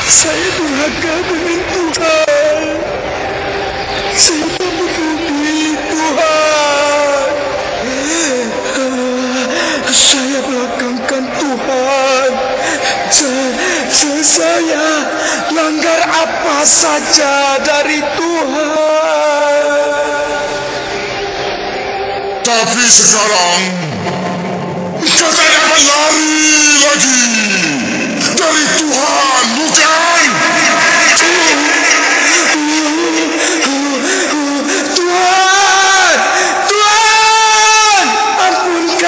Saya durhaka dengan Tuhan. Saya membumi Tuhan. Saya belakangkan Tuhan. Saya langgar apa saja dari Tuhan. Tapi sekarang kau tak dapat lari lagi.